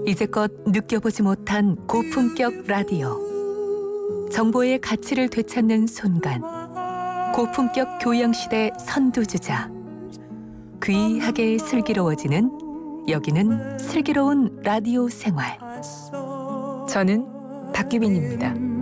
이제껏 느껴보지 못한 고품격 라디오. 정보의 가치를 되찾는 순간. 고품격 교양시대 선두주자. 귀하게 슬기로워지는 여기는 슬기로운 라디오 생활. 저는 박규빈입니다.